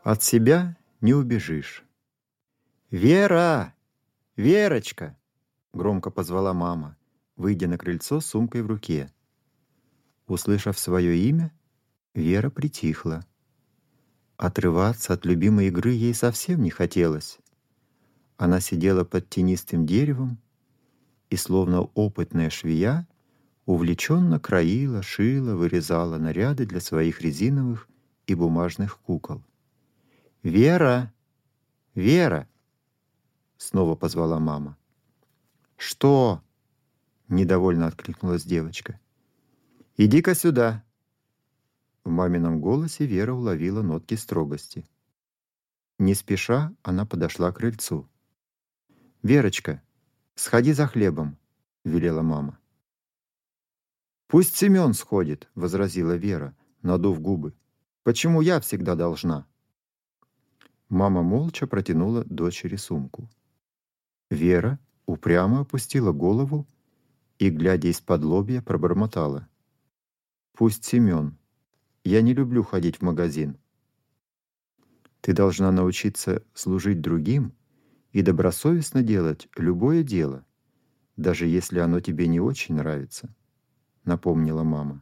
От себя не убежишь. «Вера! Верочка!» — громко позвала мама, выйдя на крыльцо с сумкой в руке. Услышав свое имя, Вера притихла. Отрываться от любимой игры ей совсем не хотелось. Она сидела под тенистым деревом и, словно опытная швея, увлеченно краила, шила, вырезала наряды для своих резиновых и бумажных кукол. «Вера! Вера!» — снова позвала мама. «Что?» — недовольно откликнулась девочка. «Иди-ка сюда!» В мамином голосе Вера уловила нотки строгости. Не спеша она подошла к крыльцу. «Верочка, сходи за хлебом», — велела мама. «Пусть Семен сходит», — возразила Вера, надув губы. «Почему я всегда должна?» Мама молча протянула дочери сумку. Вера упрямо опустила голову и, глядя из-под лобья, пробормотала. «Пусть Семен. Я не люблю ходить в магазин». «Ты должна научиться служить другим и добросовестно делать любое дело, даже если оно тебе не очень нравится», — напомнила мама.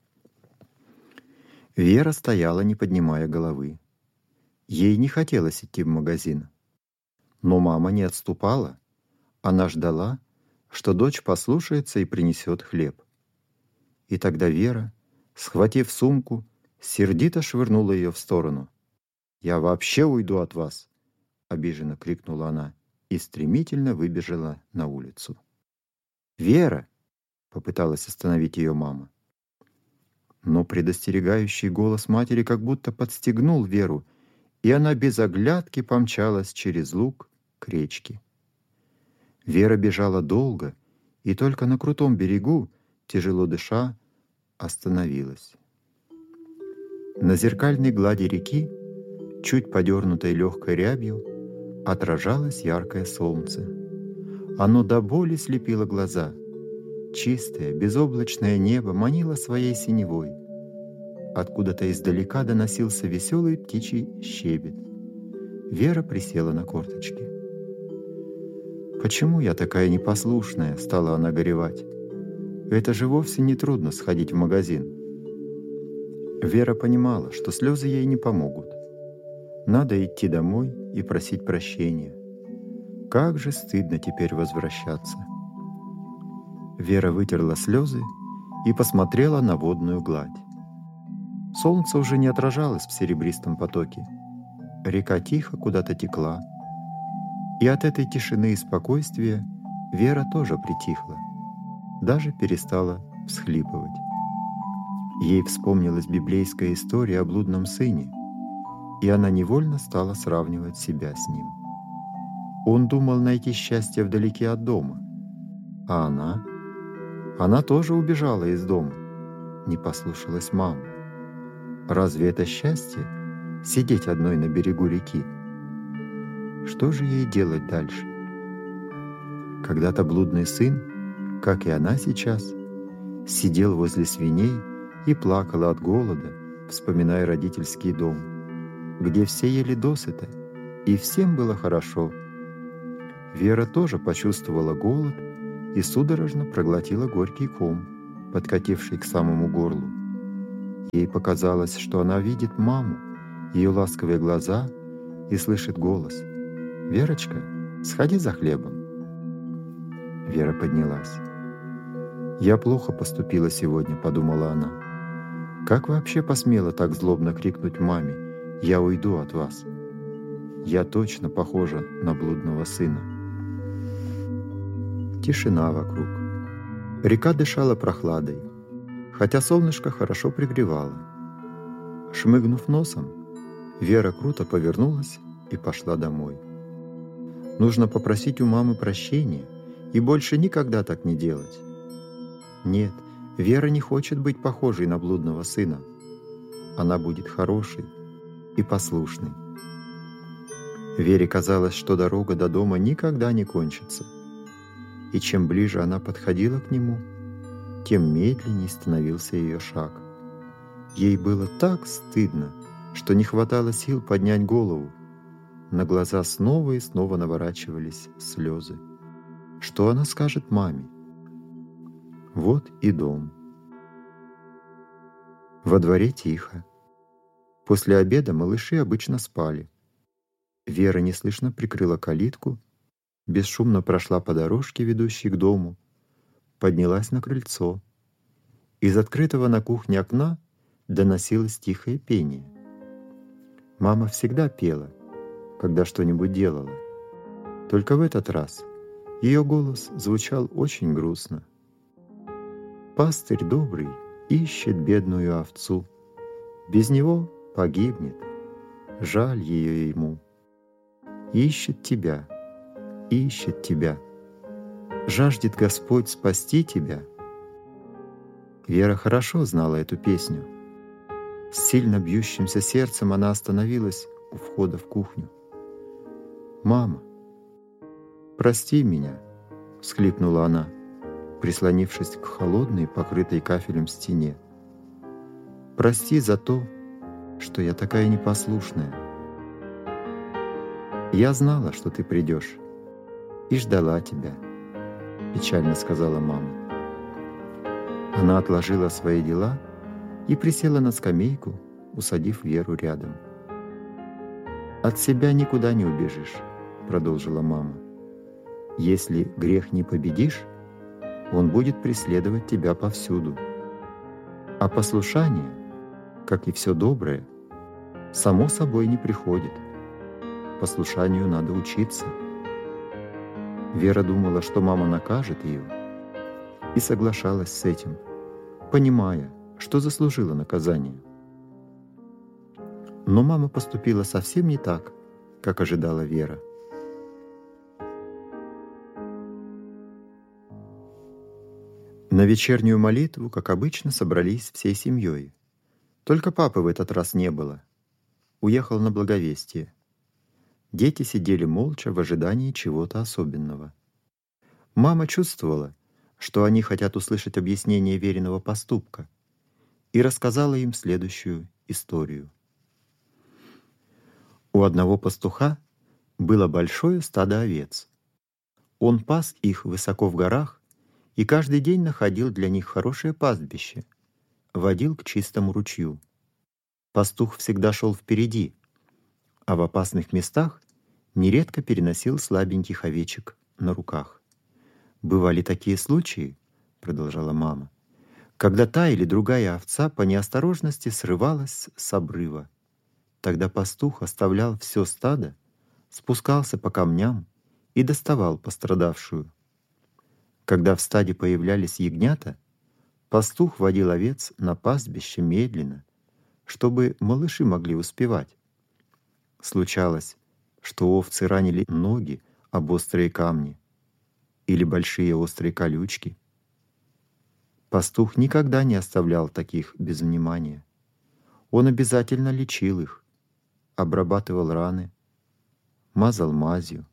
Вера стояла, не поднимая головы. Ей не хотелось идти в магазин. Но мама не отступала. Она ждала, что дочь послушается и принесет хлеб. И тогда Вера, схватив сумку, сердито швырнула ее в сторону. «Я вообще уйду от вас!» — обиженно крикнула она и стремительно выбежала на улицу. «Вера!» — попыталась остановить ее мама. Но предостерегающий голос матери как будто подстегнул Веру, и она без оглядки помчалась через луг к речке. Вера бежала долго, и только на крутом берегу, тяжело дыша, остановилась. На зеркальной глади реки, чуть подернутой легкой рябью, отражалось яркое солнце. Оно до боли слепило глаза. Чистое, безоблачное небо манило своей синевой. Откуда-то издалека доносился веселый птичий щебет. Вера присела на корточки. «Почему я такая непослушная?» — стала она горевать. «Это же вовсе не трудно сходить в магазин». Вера понимала, что слезы ей не помогут. Надо идти домой и просить прощения. Как же стыдно теперь возвращаться. Вера вытерла слезы и посмотрела на водную гладь. Солнце уже не отражалось в серебристом потоке. Река тихо куда-то текла. И от этой тишины и спокойствия Вера тоже притихла, даже перестала всхлипывать. Ей вспомнилась библейская история о блудном сыне, и она невольно стала сравнивать себя с ним. Он думал найти счастье вдалеке от дома, а она тоже убежала из дома, не послушалась мамы. Разве это счастье — сидеть одной на берегу реки? Что же ей делать дальше? Когда-то блудный сын, как и она сейчас, сидел возле свиней и плакал от голода, вспоминая родительский дом, где все ели досыта, и всем было хорошо. Вера тоже почувствовала голод и судорожно проглотила горький ком, подкативший к самому горлу. Ей показалось, что она видит маму, ее ласковые глаза, и слышит голос: «Верочка, сходи за хлебом». Вера поднялась. «Я плохо поступила сегодня», — подумала она. «Как вообще посмела так злобно крикнуть маме: «Я уйду от вас»? Я точно похожа на блудного сына». Тишина вокруг. Река дышала прохладой, хотя солнышко хорошо пригревало. Шмыгнув носом, Вера круто повернулась и пошла домой. Нужно попросить у мамы прощения и больше никогда так не делать. Нет, Вера не хочет быть похожей на блудного сына. Она будет хорошей и послушной. Вере казалось, что дорога до дома никогда не кончится. И чем ближе она подходила к нему, тем медленнее становился ее шаг. Ей было так стыдно, что не хватало сил поднять голову. На глаза снова и снова наворачивались слезы. Что она скажет маме? Вот и дом. Во дворе тихо. После обеда малыши обычно спали. Вера неслышно прикрыла калитку, бесшумно прошла по дорожке, ведущей к дому, поднялась на крыльцо. Из открытого на кухне окна доносилось тихое пение. Мама всегда пела, когда что-нибудь делала. Только в этот раз ее голос звучал очень грустно. «Пастырь добрый ищет бедную овцу. Без него погибнет. Жаль ее ему. Ищет тебя, ищет тебя. Жаждет Господь спасти тебя». Вера хорошо знала эту песню. С сильно бьющимся сердцем она остановилась у входа в кухню. «Мама, прости меня», — всхлипнула она, прислонившись к холодной, покрытой кафелем стене. «Прости за то, что я такая непослушная. Я знала, что ты придешь, и ждала тебя», — печально сказала мама. Она отложила свои дела и присела на скамейку, усадив Веру рядом. «От себя никуда не убежишь», — продолжила мама. «Если грех не победишь, он будет преследовать тебя повсюду. А послушание, как и все доброе, само собой не приходит. Послушанию надо учиться». Вера думала, что мама накажет ее, и соглашалась с этим, понимая, что заслужила наказание. Но мама поступила совсем не так, как ожидала Вера. На вечернюю молитву, как обычно, собрались всей семьей. Только папы в этот раз не было. Уехал на благовестие. Дети сидели молча в ожидании чего-то особенного. Мама чувствовала, что они хотят услышать объяснение Вериного поступка, и рассказала им следующую историю. У одного пастуха было большое стадо овец. Он пас их высоко в горах и каждый день находил для них хорошее пастбище, водил к чистому ручью. Пастух всегда шел впереди, а в опасных местах нередко переносил слабеньких овечек на руках. «Бывали такие случаи, — продолжала мама, — когда та или другая овца по неосторожности срывалась с обрыва. Тогда пастух оставлял все стадо, спускался по камням и доставал пострадавшую. Когда в стаде появлялись ягнята, пастух водил овец на пастбище медленно, чтобы малыши могли успевать. Случалось, что овцы ранили ноги об острые камни или большие острые колючки. Пастух никогда не оставлял таких без внимания. Он обязательно лечил их, обрабатывал раны, мазал мазью.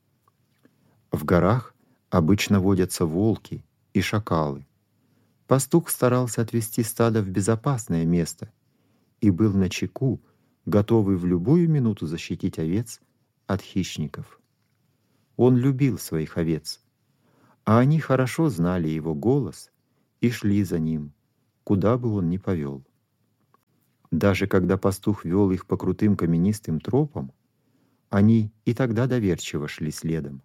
В горах обычно водятся волки и шакалы. Пастух старался отвести стадо в безопасное место и был начеку, готовый в любую минуту защитить овец от хищников. Он любил своих овец, а они хорошо знали его голос и шли за ним, куда бы он ни повел. Даже когда пастух вел их по крутым каменистым тропам, они и тогда доверчиво шли следом.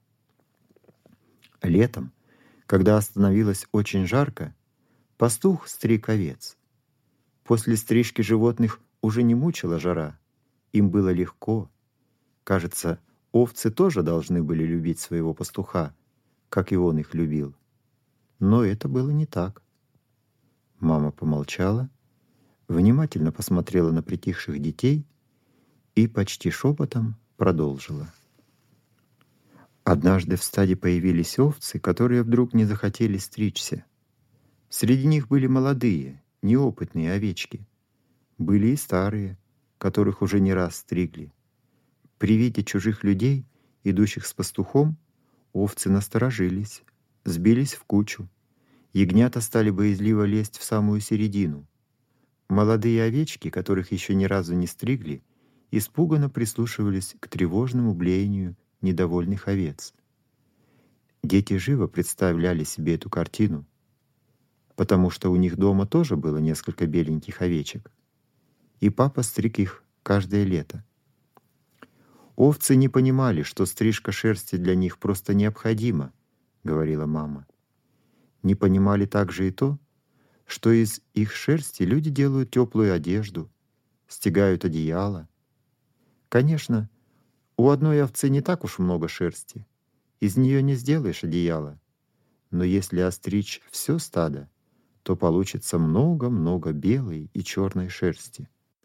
Летом, когда становилось очень жарко, пастух стриг овец. После стрижки животных уже не мучила жара, им было легко. Кажется, овцы тоже должны были любить своего пастуха, как и он их любил. Но это было не так. Мама помолчала, внимательно посмотрела на притихших детей и почти шепотом продолжила. Однажды в стаде появились овцы, которые вдруг не захотели стричься. Среди них были молодые, неопытные овечки. Были и старые, которых уже не раз стригли. При виде чужих людей, идущих с пастухом, овцы насторожились, сбились в кучу. Ягнята стали боязливо лезть в самую середину. Молодые овечки, которых еще ни разу не стригли, испуганно прислушивались к тревожному блеянию недовольных овец. Дети живо представляли себе эту картину, потому что у них дома тоже было несколько беленьких овечек, и папа стриг их каждое лето. «Овцы не понимали, что стрижка шерсти для них просто необходима», — говорила мама. Не понимали также и то, что из их шерсти люди делают теплую одежду, стягают одеяло. Конечно, у одной овцы не так уж много шерсти, из нее не сделаешь одеяло, но если остричь все стадо, то получится много-много белой и черной шерсти.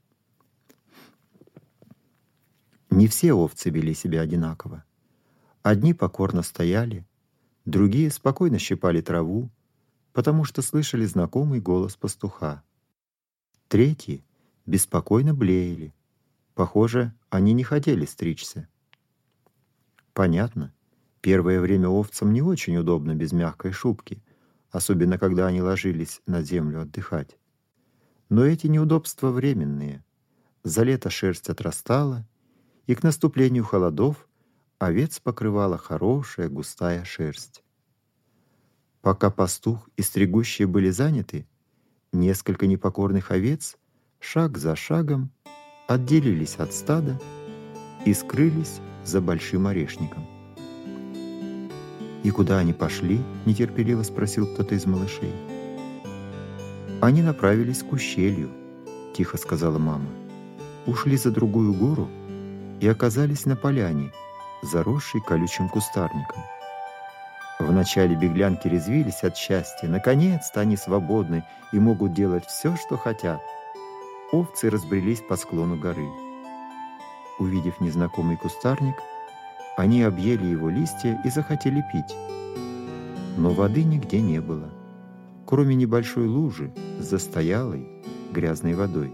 Не все овцы вели себя одинаково. Одни покорно стояли, другие спокойно щипали траву, потому что слышали знакомый голос пастуха. Третьи беспокойно блеяли. Похоже, они не хотели стричься. Понятно, первое время овцам не очень удобно без мягкой шубки, особенно когда они ложились на землю отдыхать. Но эти неудобства временные. За лето шерсть отрастала, и к наступлению холодов овец покрывала хорошая густая шерсть. Пока пастух и стригущие были заняты, несколько непокорных овец шаг за шагом отделились от стада и скрылись за большим орешником. «И куда они пошли?» — нетерпеливо спросил кто-то из малышей. «Они направились к ущелью», — тихо сказала мама. «Ушли за другую гору и оказались на поляне, заросшей колючим кустарником. Вначале беглянки резвились от счастья. Наконец-то они свободны и могут делать все, что хотят. Овцы разбрелись по склону горы. Увидев незнакомый кустарник, они объели его листья и захотели пить. Но воды нигде не было, кроме небольшой лужи с застоялой грязной водой.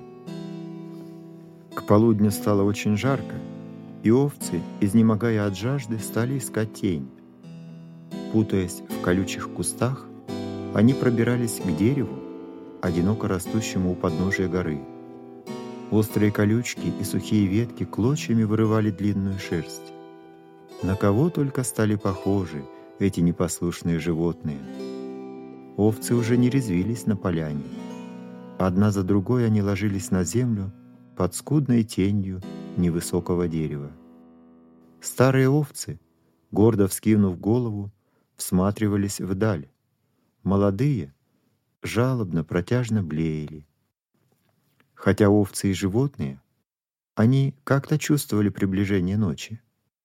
К полудню стало очень жарко, и овцы, изнемогая от жажды, стали искать тень. Путаясь в колючих кустах, они пробирались к дереву, одиноко растущему у подножия горы. Острые колючки и сухие ветки клочьями вырывали длинную шерсть. На кого только стали похожи эти непослушные животные. Овцы уже не резвились на поляне. Одна за другой они ложились на землю под скудной тенью невысокого дерева. Старые овцы, гордо вскинув голову, всматривались вдаль. Молодые жалобно, протяжно блеяли. Хотя овцы и животные, они как-то чувствовали приближение ночи.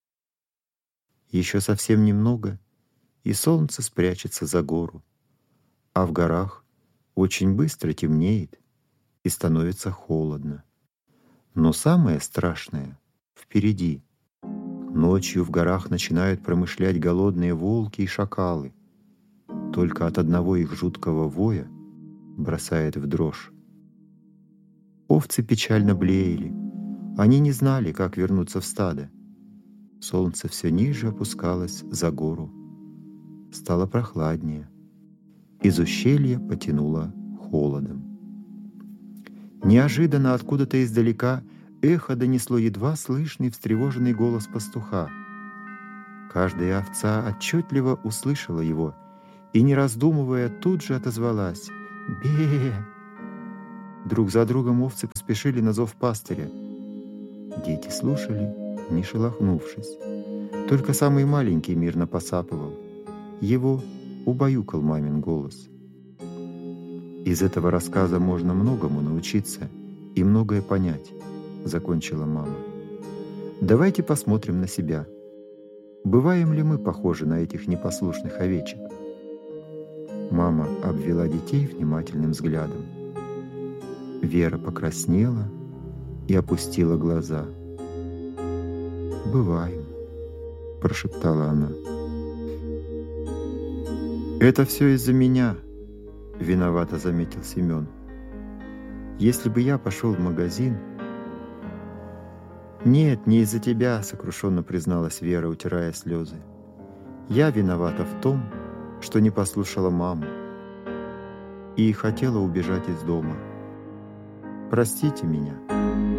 Еще совсем немного, и солнце спрячется за гору, а в горах очень быстро темнеет и становится холодно. Но самое страшное впереди. Ночью в горах начинают промышлять голодные волки и шакалы. Только от одного их жуткого воя бросает в дрожь. Овцы печально блеяли. Они не знали, как вернуться в стадо. Солнце все ниже опускалось за гору. Стало прохладнее. Из ущелья потянуло холодом. Неожиданно откуда-то издалека эхо донесло едва слышный встревоженный голос пастуха. Каждая овца отчетливо услышала его и, не раздумывая, тут же отозвалась: «Бе!». Друг за другом овцы поспешили на зов пастыря. Дети слушали, не шелохнувшись. Только самый маленький мирно посапывал. Его убаюкал мамин голос. «Из этого рассказа можно многому научиться и многое понять», — закончила мама. «Давайте посмотрим на себя. Бываем ли мы похожи на этих непослушных овечек?» Мама обвела детей внимательным взглядом. Вера покраснела и опустила глаза. «Бываем», — прошептала она. «Это все из-за меня», — виновато заметил Семен. «Если бы я пошел в магазин...» «Нет, не из-за тебя», — сокрушенно призналась Вера, утирая слезы. «Я виновата в том, что не послушала маму и хотела убежать из дома. Простите меня.